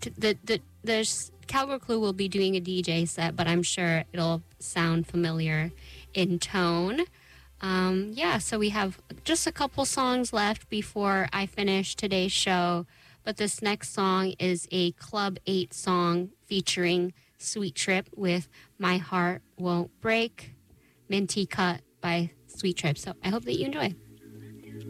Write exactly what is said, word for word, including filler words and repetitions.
t- the the the Cowgirl Clue will be doing a D J set, but I'm sure it'll sound familiar in tone. Um, yeah, so we have just a couple songs left before I finish today's show. But this next song is a Club eight song featuring Sweet Trip with My Heart Won't Break, Minty Cut by Sweet Trip. So I hope that you enjoy.